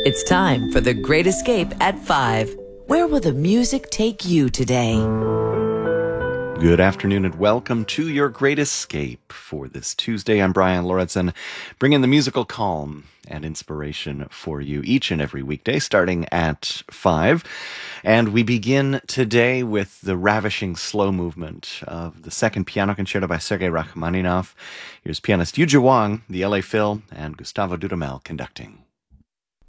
It's time for The Great Escape at 5. Where will the music take you today? Good afternoon and welcome to Your Great Escape. For this Tuesday, I'm Brian Lauritsen, bringing the musical calm and inspiration for you each and every weekday, starting at 5. And we begin today with the ravishing slow movement of the second piano concerto by Sergei Rachmaninoff. Here's pianist Yuja Wang, the LA Phil, and Gustavo Dudamel conducting.